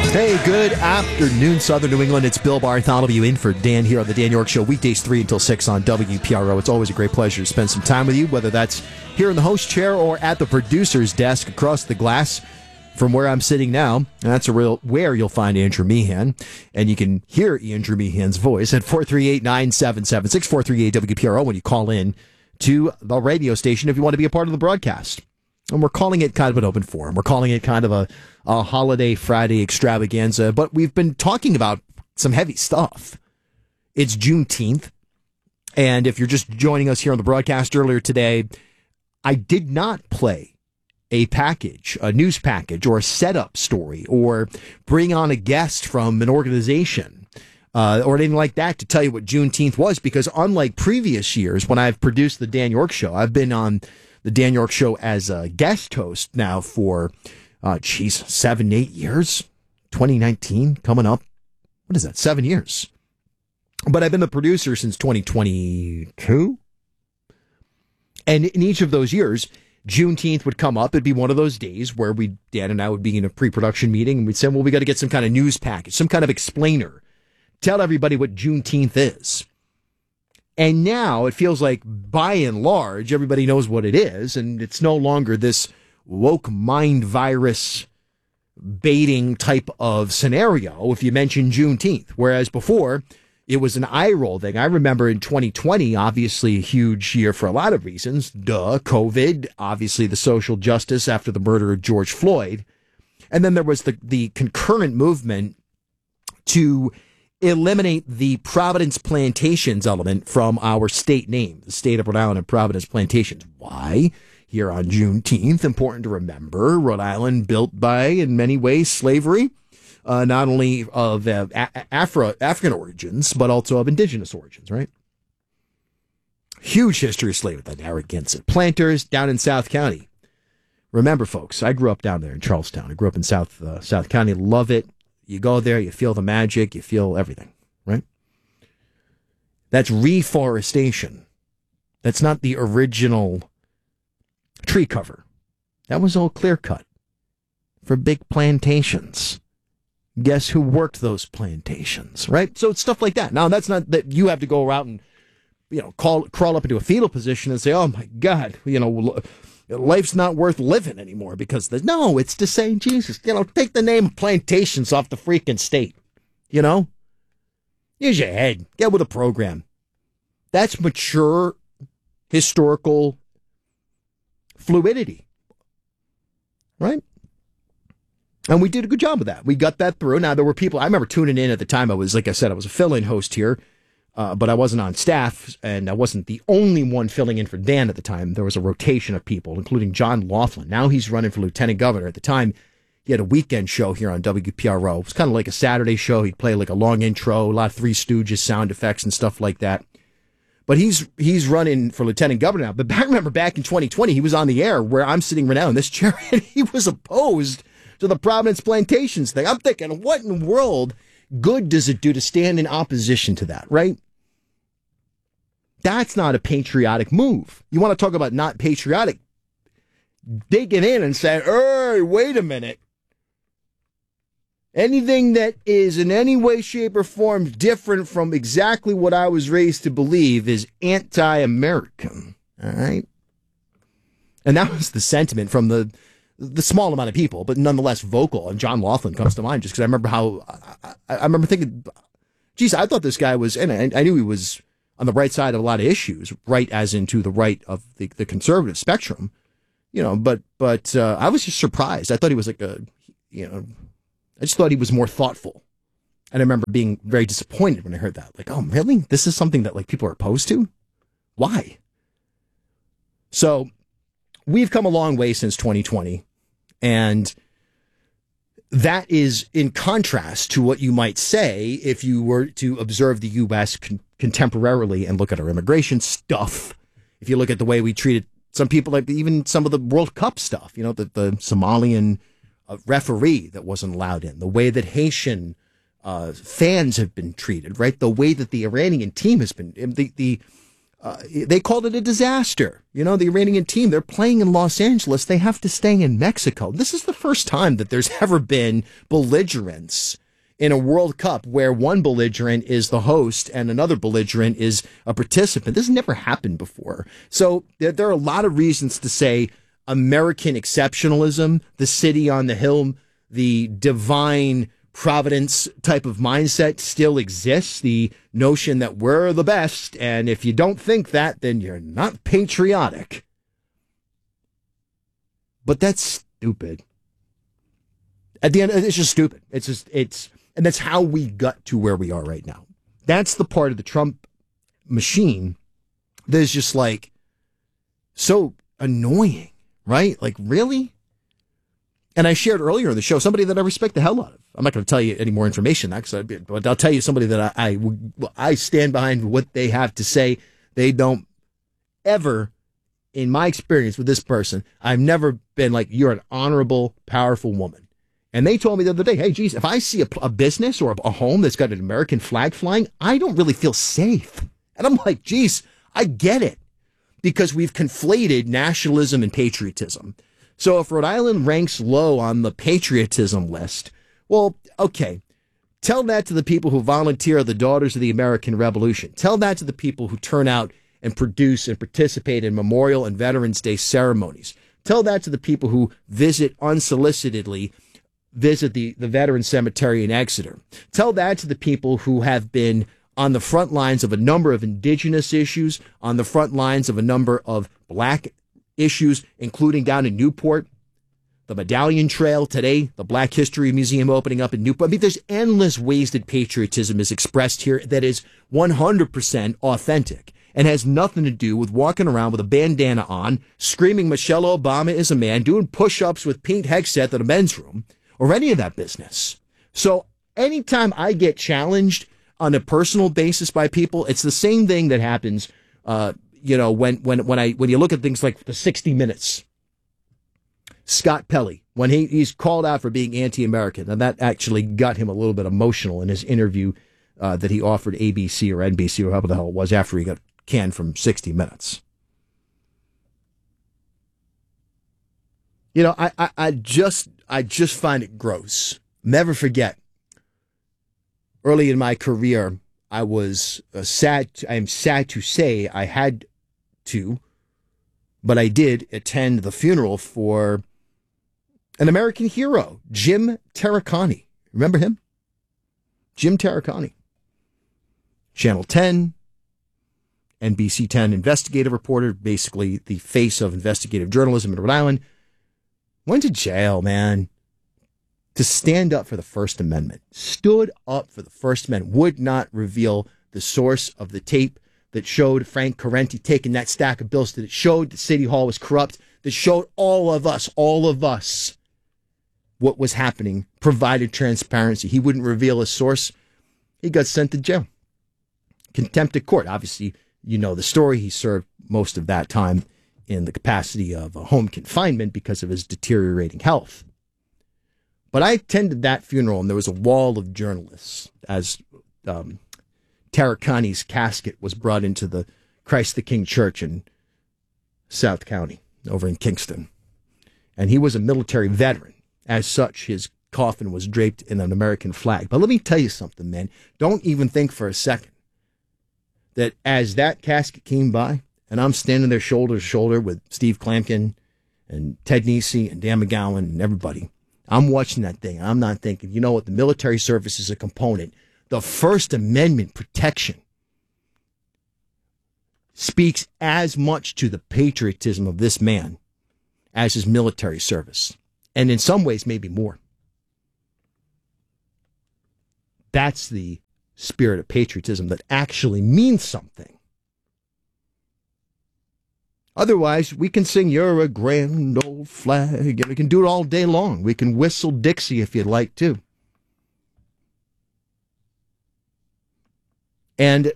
Hey, good afternoon, Southern New England. It's Bill Bartholomew in for Dan here on the Dan York Show, weekdays 3 until 6 on WPRO. It's always a great pleasure to spend some time with you, whether that's here in the host chair or at the producer's desk across the glass from where I'm sitting now. And that's where you'll find Andrew Meehan. And you can hear Andrew Meehan's voice at 438-9776, 438-WPRO when you call in to the radio station if you want to be a part of the broadcast. And we're calling it kind of an open forum. We're calling it kind of a holiday Friday extravaganza, but we've been talking about some heavy stuff. It's Juneteenth, and if you're just joining us here on the broadcast earlier today, I did not play a news package, or a setup story, or bring on a guest from an organization, or anything like that to tell you what Juneteenth was, because unlike previous years when I've produced the Dan York Show, I've been on the Dan York Show as a guest host now for, 7, 8 years. 2019 coming up. What is that? 7 years. But I've been the producer since 2022. And in each of those years, Juneteenth would come up. It'd be one of those days where Dan and I would be in a pre-production meeting and we'd say, well, we got to get some kind of news package, some kind of explainer. Tell everybody what Juneteenth is. And now it feels like, by and large, everybody knows what it is, and it's no longer this woke mind virus baiting type of scenario if you mention Juneteenth. Whereas before, it was an eye roll thing. I remember in 2020, obviously a huge year for a lot of reasons. COVID, obviously the social justice after the murder of George Floyd. And then there was the concurrent movement to eliminate the Providence Plantations element from our state name, the state of Rhode Island and Providence Plantations. Why? Here on Juneteenth, important to remember, Rhode Island built by, in many ways, slavery, not only of African origins, but also of indigenous origins, right? Huge history of slavery, the Narragansett planters down in South County. Remember, folks, I grew up down there in Charlestown. I grew up in South County. Love it. You go there, you feel the magic, you feel everything, right? That's reforestation. That's not the original tree cover. That was all clear cut for big plantations. Guess who worked those plantations, right? So it's stuff like that. Now, that's not that you have to go out and, crawl up into a fetal position and say, oh my God, life's not worth living anymore because no, it's to say, Jesus, take the name of plantations off the freaking state. Use your head. Get with a program. That's mature historical fluidity. Right? And we did a good job of that. We got that through. Now, there were people, I remember tuning in at the time. I was, like I said, I was a fill-in host here. But I wasn't on staff, and I wasn't the only one filling in for Dan at the time. There was a rotation of people, including John Laughlin. Now he's running for lieutenant governor. At the time, he had a weekend show here on WPRO. It was kind of like a Saturday show. He'd play like a long intro, a lot of Three Stooges sound effects and stuff like that. But he's running for lieutenant governor now. But I remember back in 2020, he was on the air where I'm sitting right now in this chair, and he was opposed to the Providence Plantations thing. I'm thinking, what in the world good does it do to stand in opposition to that, right? That's not a patriotic move. You want to talk about not patriotic? Digging in and saying, hey, wait a minute. Anything that is in any way, shape, or form different from exactly what I was raised to believe is anti-American. All right? And that was the sentiment from the small amount of people, but nonetheless vocal. And John Laughlin comes to mind just because I remember I remember thinking, geez, I thought this guy was, and I knew he was on the right side of a lot of issues, right as into the right of the conservative spectrum, but I was just surprised. I thought he was like I just thought he was more thoughtful. And I remember being very disappointed when I heard that. Like, oh, really? This is something that people are opposed to? Why? So we've come a long way since 2020. And that is in contrast to what you might say if you were to observe the U.S. contemporarily and look at our immigration stuff. If you look at the way we treated some people, like even some of the World Cup stuff, the Somalian referee that wasn't allowed in, the way that Haitian fans have been treated, right? The way that the Iranian team has been, the They called it a disaster. You know, the Iranian team, they're playing in Los Angeles. They have to stay in Mexico. This is the first time that there's ever been belligerence in a World Cup where one belligerent is the host and another belligerent is a participant. This has never happened before. So there are a lot of reasons to say American exceptionalism, the city on the hill, the divine providence type of mindset still exists. The notion that we're the best, and if you don't think that, then you're not patriotic. But that's stupid. At the end, it's just stupid. And that's how we got to where we are right now. That's the part of the Trump machine that is just like so annoying, right? Like, really? And I shared earlier in the show somebody that I respect the hell out of. I'm not going to tell you any more information, but I'll tell you somebody that I stand behind what they have to say. They don't ever, in my experience with this person, I've never been like, you're an honorable, powerful woman. And they told me the other day, hey, geez, if I see a business or a home that's got an American flag flying, I don't really feel safe. And I'm like, geez, I get it. Because we've conflated nationalism and patriotism. So if Rhode Island ranks low on the patriotism list, well, okay, tell that to the people who volunteer the Daughters of the American Revolution. Tell that to the people who turn out and produce and participate in Memorial and Veterans Day ceremonies. Tell that to the people who unsolicitedly visit the Veterans Cemetery in Exeter. Tell that to the people who have been on the front lines of a number of indigenous issues, on the front lines of a number of black issues, including down in Newport, the Medallion Trail today, the Black History Museum opening up in Newport. I mean, there's endless ways that patriotism is expressed here that is 100% authentic and has nothing to do with walking around with a bandana on, screaming Michelle Obama is a man, doing push-ups with Pete Hegseth in a men's room, or any of that business. So anytime I get challenged on a personal basis by people, it's the same thing that happens, when you look at things like the 60 Minutes. Scott Pelley, when he's called out for being anti-American, and that actually got him a little bit emotional in his interview that he offered ABC or NBC or whoever the hell it was after he got canned from 60 Minutes. You know, I just find it gross. Never forget, early in my career, I was sad. I am sad to say I had to, but I did attend the funeral for an American hero, Jim Taricani. Remember him? Jim Taricani. Channel 10, NBC 10 investigative reporter, basically the face of investigative journalism in Rhode Island. Went to jail, man, to stand up for the First Amendment. Stood up for the First Amendment. Would not reveal the source of the tape that showed Frank Correnti taking that stack of bills, that showed the City Hall was corrupt, that showed all of us, what was happening, provided transparency. He wouldn't reveal his source. He got sent to jail. Contempt of court. Obviously, you know the story. He served most of that time in the capacity of a home confinement because of his deteriorating health. But I attended that funeral, and there was a wall of journalists as Taricani's casket was brought into the Christ the King Church in South County, over in Kingston. And he was a military veteran. As such, his coffin was draped in an American flag. But let me tell you something, man. Don't even think for a second that as that casket came by, and I'm standing there shoulder to shoulder with Steve Klamkin and Ted Nesi and Dan McGowan and everybody, I'm watching that thing. I'm not thinking, you know what, the military service is a component. The First Amendment protection speaks as much to the patriotism of this man as his military service. And in some ways, maybe more. That's the spirit of patriotism that actually means something. Otherwise, we can sing "You're a Grand Old Flag," and we can do it all day long. We can whistle Dixie if you'd like to. And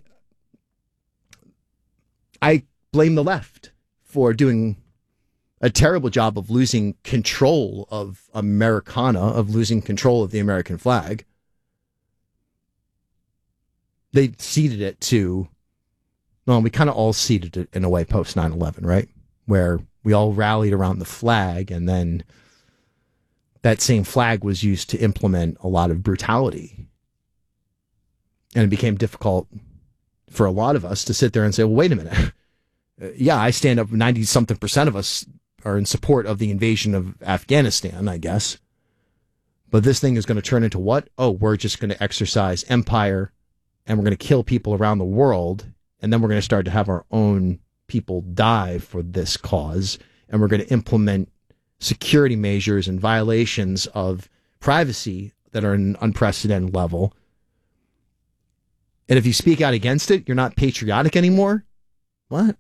I blame the left for doing a terrible job of losing control of Americana, of losing control of the American flag. They ceded it to Well, we kind of all seeded it in a way post 9/11, right? Where we all rallied around the flag, and then that same flag was used to implement a lot of brutality. And it became difficult for a lot of us to sit there and say, well, wait a minute. Yeah, I stand up, 90-something% of us are in support of the invasion of Afghanistan, I guess. But this thing is going to turn into what? Oh, we're just going to exercise empire, and we're going to kill people around the world, and then we're going to start to have our own people die for this cause, and we're going to implement security measures and violations of privacy that are an unprecedented level. And if you speak out against it, you're not patriotic anymore? What?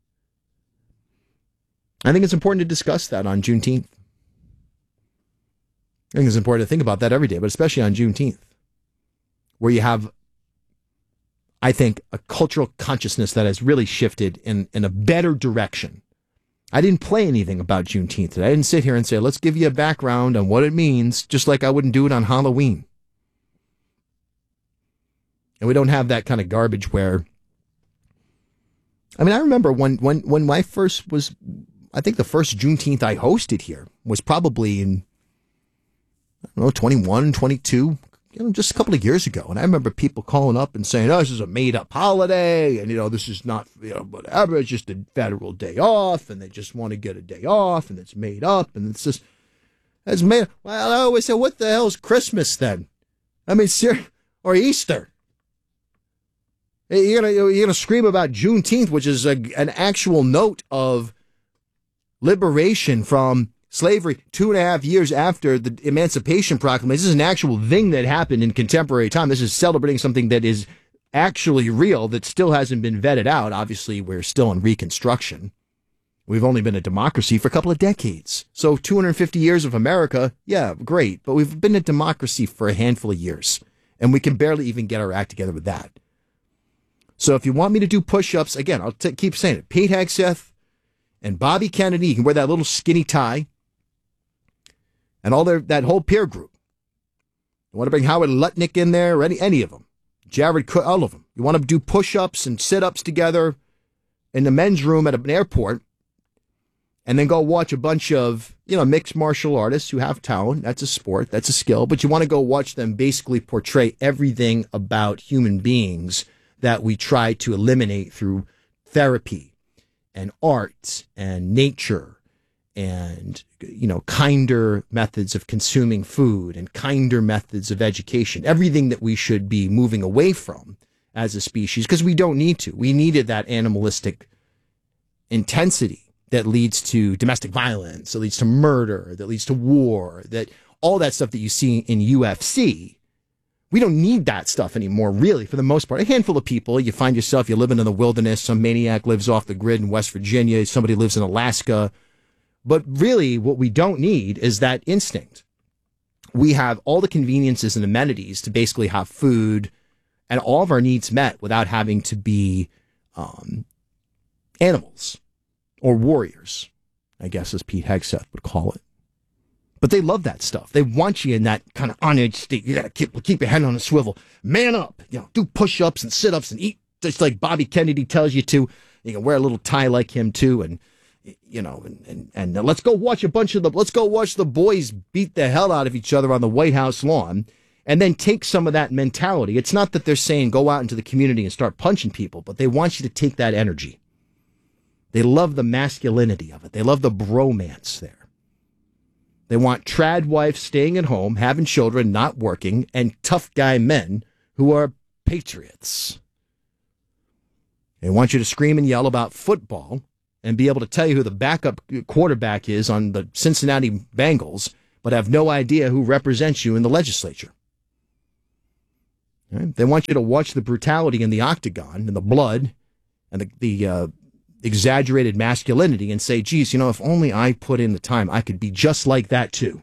I think it's important to discuss that on Juneteenth. I think it's important to think about that every day, but especially on Juneteenth, where you have, I think, a cultural consciousness that has really shifted in a better direction. I didn't play anything about Juneteenth today. I didn't sit here and say, let's give you a background on what it means, just like I wouldn't do it on Halloween. And we don't have that kind of garbage where, I mean, I remember when my first was, I think the first Juneteenth I hosted here was probably in, I don't know, 21, 22, just a couple of years ago. And I remember people calling up and saying, oh, this is a made-up holiday, and, this is not, whatever, it's just a federal day off, and they just want to get a day off, and it's made up, and it's made up. Well, I always say, what the hell is Christmas then? I mean, or Easter? You're gonna scream about Juneteenth, which is an actual note of liberation from slavery 2.5 years after the Emancipation Proclamation. This is an actual thing that happened in contemporary time. This is celebrating something that is actually real, that still hasn't been vetted out. Obviously, we're still in Reconstruction. We've only been a democracy for a couple of decades. So 250 years of America, yeah, great. But we've been a democracy for a handful of years, and we can barely even get our act together with that. So if you want me to do push-ups, again, I'll keep saying it. Pete Hegseth and Bobby Kennedy, you can wear that little skinny tie, and all that whole peer group. You want to bring Howard Lutnick in there, or any of them. Jared Cook, all of them. You want to do push-ups and sit-ups together in the men's room at an airport, and then go watch a bunch of, mixed martial artists who have talent. That's a sport. That's a skill. But you want to go watch them basically portray everything about human beings that we try to eliminate through therapy and art and nature and, kinder methods of consuming food and kinder methods of education, everything that we should be moving away from as a species, because we don't need to. We needed that animalistic intensity that leads to domestic violence, that leads to murder, that leads to war, that all that stuff that you see in UFC. We don't need that stuff anymore, really, for the most part. A handful of people, you find yourself, you're living in the wilderness, some maniac lives off the grid in West Virginia, somebody lives in Alaska. But really, what we don't need is that instinct. We have all the conveniences and amenities to basically have food and all of our needs met without having to be animals or warriors, I guess, as Pete Hegseth would call it. But they love that stuff. They want you in that kind of on-edge state. You got to keep your head on a swivel. Man up. Do push-ups and sit-ups and eat just like Bobby Kennedy tells you to. You can wear a little tie like him, too. And, and let's go watch let's go watch the boys beat the hell out of each other on the White House lawn. And then take some of that mentality. It's not that they're saying go out into the community and start punching people, but they want you to take that energy. They love the masculinity of it. They love the bromance there. They want trad wives staying at home, having children, not working, and tough guy men who are patriots. They want you to scream and yell about football and be able to tell you who the backup quarterback is on the Cincinnati Bengals, but have no idea who represents you in the legislature. Right? They want you to watch the brutality in the octagon and the blood and the exaggerated masculinity and say, geez, if only I put in the time, I could be just like that too.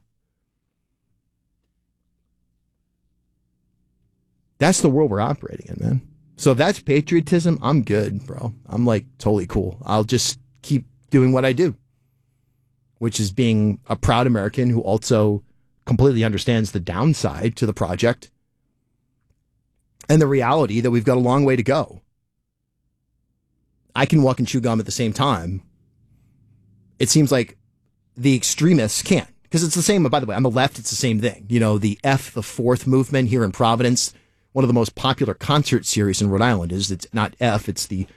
That's the world we're operating in, man. So if that's patriotism, I'm good, bro. I'm totally cool. I'll just keep doing what I do, which is being a proud American who also completely understands the downside to the project and the reality that we've got a long way to go. I can walk and chew gum at the same time. It seems like the extremists can't. Because it's the same, by the way, on the left, it's the same thing. You know, the F the Fourth movement here in Providence, one of the most popular concert series in Rhode Island is, it's not F, it's the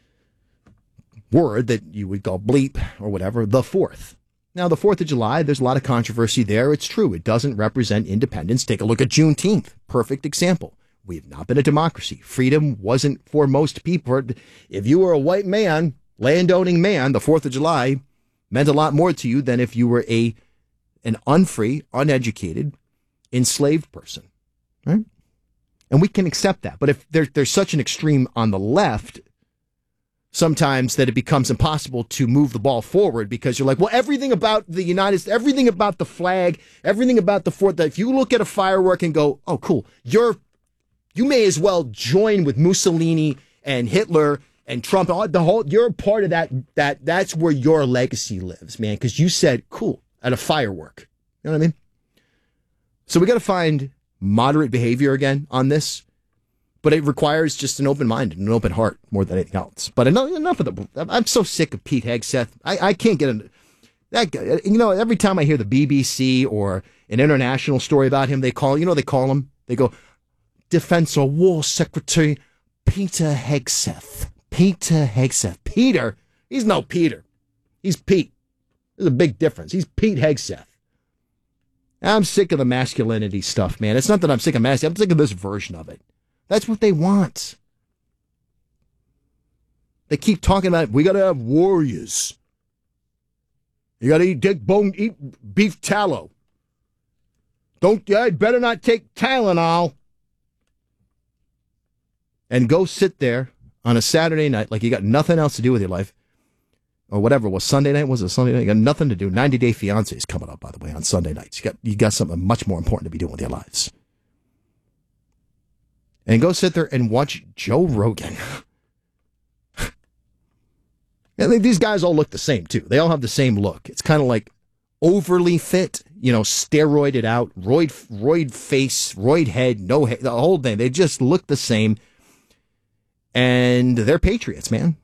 word that you would call bleep or whatever, the Fourth. Now, the 4th of July, there's a lot of controversy there. It's true. It doesn't represent independence. Take a look at Juneteenth. Perfect example. We have not been a democracy. Freedom wasn't for most people. If you were a white man, landowning man, the 4th of July meant a lot more to you than if you were an unfree, uneducated, enslaved person, right? And we can accept that. But if there's such an extreme on the left, sometimes that it becomes impossible to move the ball forward because you're like, well, everything about the United States, everything about the flag, everything about the fort, that if you look at a firework and go, oh, cool, you may as well join with Mussolini and Hitler and Trump, you're a part of that's where your legacy lives, man, because you said, cool, at a firework. You know what I mean? So we got to find moderate behavior again on this. But it requires just an open mind and an open heart more than anything else. But enough of I'm so sick of Pete Hegseth. I can't get into that guy. You know, every time I hear the BBC or an international story about him, they call him, they go, Defense or War Secretary Peter Hegseth. Peter Hegseth. Peter? He's no Peter. He's Pete. There's a big difference. He's Pete Hegseth. I'm sick of the masculinity stuff, man. It's not that I'm sick of masculinity. I'm sick of this version of it. That's what they want. They keep talking about, we got to have warriors. You got to eat beef tallow. Better not take Tylenol. And go sit there on a Saturday night like you got nothing else to do with your life. Or whatever it was. Sunday night? Was it Sunday night? You got nothing to do. 90 Day Fiancé is coming up, by the way, on Sunday nights. You got something much more important to be doing with your lives. And go sit there and watch Joe Rogan. And these guys all look the same, too. They all have the same look. It's kind of like overly fit, steroided out, roid face, roid head, no head, the whole thing. They just look the same. And they're patriots, man.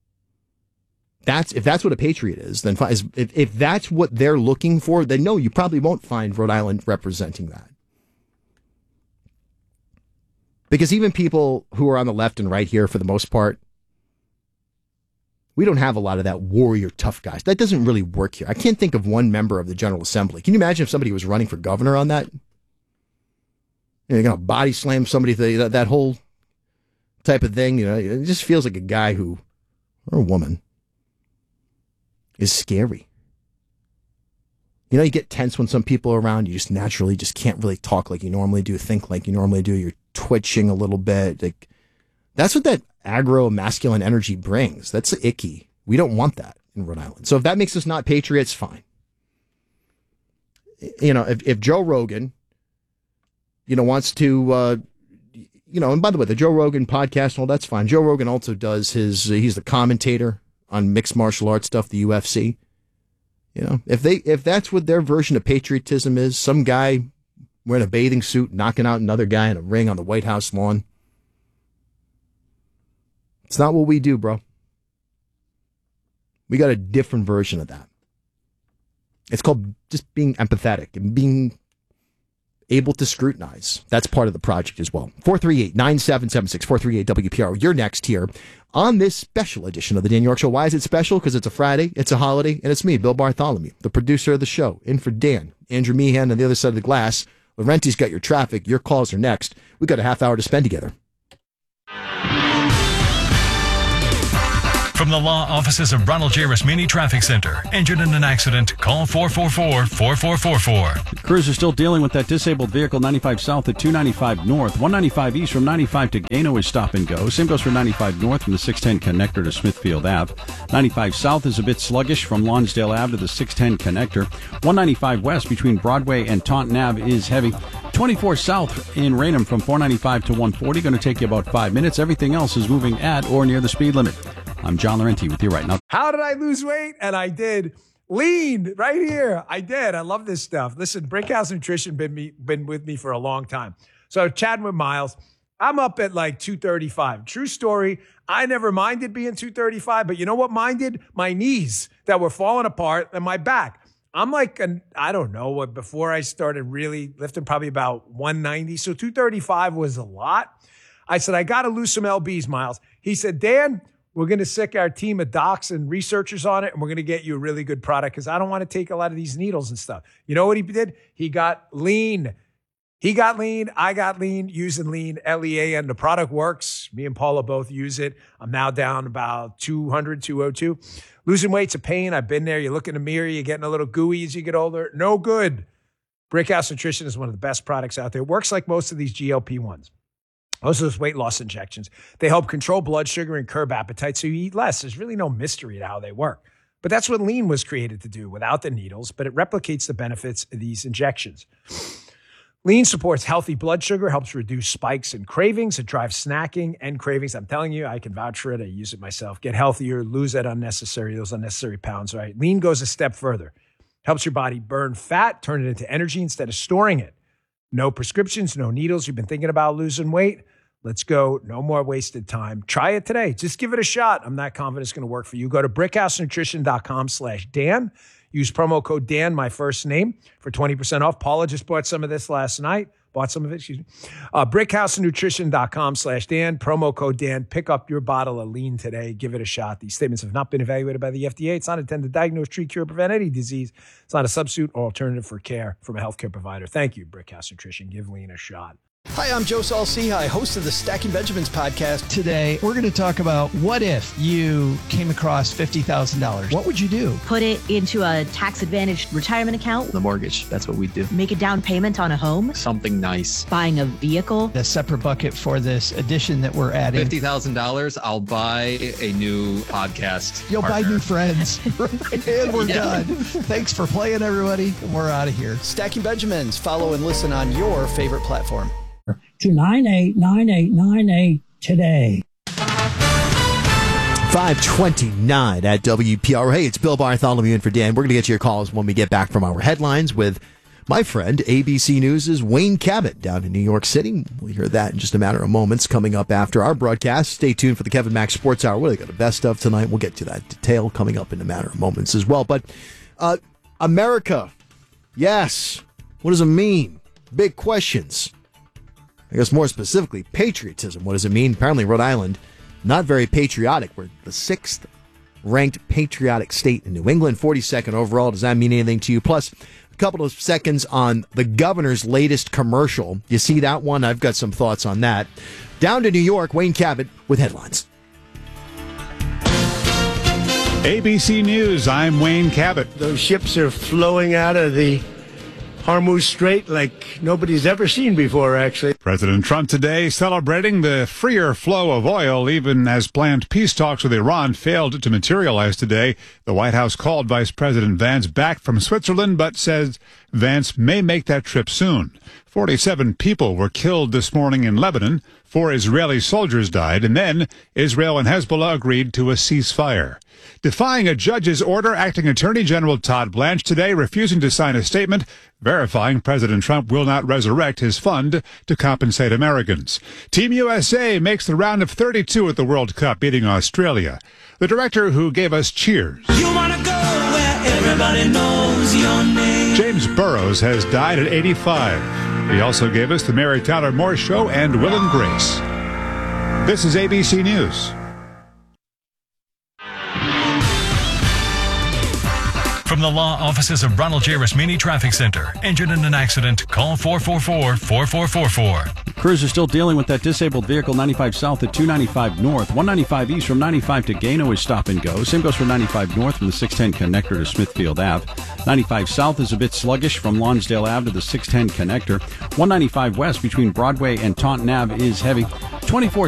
If that's what a patriot is, then if that's what they're looking for, then no, you probably won't find Rhode Island representing that. Because even people who are on the left and right here, for the most part, we don't have a lot of that warrior tough guys. That doesn't really work here. I can't think of one member of the General Assembly. Can you imagine if somebody was running for governor on that? You're going to body slam somebody, that whole type of thing. It just feels like a guy or a woman, is scary. You get tense when some people are around. You just naturally just can't really talk like you normally do, think like you normally do. You're twitching a little bit. Like, that's what that aggro masculine energy brings. That's icky. We don't want that in Rhode Island. So if that makes us not patriots, fine. If Joe Rogan, wants to, and by the way, the Joe Rogan podcast, well, that's fine. Joe Rogan also does he's the commentator on mixed martial arts stuff, the UFC. If that's what their version of patriotism is, some guy wearing a bathing suit, knocking out another guy in a ring on the White House lawn. It's not what we do, bro. We got a different version of that. It's called just being empathetic and being able to scrutinize. That's part of the project as well. 438-9776, 438-WPR. You're next here on this special edition of the Dan York Show. Why is it special? Because it's a Friday, it's a holiday, and it's me, Bill Bartholomew, the producer of the show, in for Dan. Andrew Meehan on the other side of the glass. Laurenti's got your traffic. Your calls are next. We got a half hour to spend together. From the law offices of Ronald J. Rasmini Traffic Center. Injured in an accident? Call 444-4444. Crews are still dealing with that disabled vehicle 95 south at 295 north. 195 east from 95 to Gano is stop and go. Same goes for 95 north from the 610 connector to Smithfield Ave. 95 south is a bit sluggish from Lonsdale Ave to the 610 connector. 195 west between Broadway and Taunton Ave is heavy. 24 south in Raynham from 495 to 140. Going to take you about 5 minutes. Everything else is moving at or near the speed limit. I'm John Laurenti with you right now. How did I lose weight? And I did. Lean right here. I did. I love this stuff. Listen, Brickhouse Nutrition been with me for a long time. So chatting with Miles, I'm up at like 235. True story. I never minded being 235, but you know what minded? My knees that were falling apart and my back. I'm like, I don't know what, before I started really lifting, probably about 190. So 235 was a lot. I said, I got to lose some LBs, Miles. He said, Dan, we're going to sick our team of docs and researchers on it, and we're going to get you a really good product because I don't want to take a lot of these needles and stuff. You know what he did? He got lean. He got lean. I got lean, using lean, LEAN. The product works. Me and Paula both use it. I'm now down about 200, 202. Losing weight's a pain. I've been there. You look in the mirror, you're getting a little gooey as you get older. No good. Brickhouse Nutrition is one of the best products out there. It works like most of these GLP-1s. Most of those weight loss injections. They help control blood sugar and curb appetite so you eat less. There's really no mystery to how they work. But that's what lean was created to do without the needles, but it replicates the benefits of these injections. Lean supports healthy blood sugar, helps reduce spikes and cravings. It drives snacking and cravings. I'm telling you, I can vouch for it. I use it myself. Get healthier, lose those unnecessary pounds, right? Lean goes a step further. Helps your body burn fat, turn it into energy instead of storing it. No prescriptions, no needles. You've been thinking about losing weight? Let's go. No more wasted time. Try it today. Just give it a shot. I'm not confident it's going to work for you. Go to brickhousenutrition.com/Dan. Use promo code Dan, my first name, for 20% off. Paula just bought some of this last night. Brickhousenutrition.com/Dan. Promo code Dan. Pick up your bottle of lean today. Give it a shot. These statements have not been evaluated by the FDA. It's not intended to diagnose, treat, cure, or prevent any disease. It's not a substitute or alternative for care from a healthcare provider. Thank you, Brickhouse Nutrition. Give lean a shot. Hi, I'm Joe Saul-Sehy, host of the Stacking Benjamins podcast. Today, we're going to talk about what if you came across $50,000? What would you do? Put it into a tax-advantaged retirement account. The mortgage, that's what we do. Make a down payment on a home. Something nice. Buying a vehicle. A separate bucket for this addition that we're adding. $50,000, I'll buy a new podcast You'll partner. buy new friends. And we're done. Thanks for playing, everybody. We're out of here. Stacking Benjamins. Follow and listen on your favorite platform. To 989898 today. 529 at WPR. Hey, it's Bill Bartholomew in for Dan. We're going to get to your calls when we get back from our headlines with my friend, ABC News' Wayne Cabot down in New York City. We'll hear that in just a matter of moments coming up after our broadcast. Stay tuned for the Kevin Mack Sports Hour. What do they got the best of tonight? We'll get to that detail coming up in a matter of moments as well. But America, yes. What does it mean? Big questions. I guess more specifically, patriotism. What does it mean? Apparently, Rhode Island, not very patriotic. We're the 6th ranked patriotic state in New England, 42nd overall. Does that mean anything to you? Plus, a couple of seconds on the governor's latest commercial. You see that one? I've got some thoughts on that. Down to New York, Wayne Cabot with headlines. ABC News, I'm Wayne Cabot. Those ships are flowing out of the Hormuz Strait like nobody's ever seen before, actually. President Trump today celebrating the freer flow of oil, even as planned peace talks with Iran failed to materialize today. The White House called Vice President Vance back from Switzerland, but says Vance may make that trip soon. 47 people were killed this morning in Lebanon. 4 Israeli soldiers died, and then Israel and Hezbollah agreed to a ceasefire. Defying a judge's order, Acting Attorney General Todd Blanche today refusing to sign a statement verifying President Trump will not resurrect his fund to compensate Americans. Team USA makes the round of 32 at the World Cup, beating Australia. The director who gave us Cheers. You wanna go where everybody knows your name. James Burrows has died at 85. He also gave us The Mary Tyler Moore Show and Will and Grace. This is ABC News. From the law offices of Ronald J. Rasmini Traffic Center. Injured in an accident? Call 444-4444. Crews are still dealing with that disabled vehicle 95 South at 295 North. 195 East from 95 to Gano is stop and go. Same goes for 95 North from the 610 connector to Smithfield Ave. 95 South is a bit sluggish from Lonsdale Ave to the 610 connector. 195 West between Broadway and Taunton Ave is heavy. 24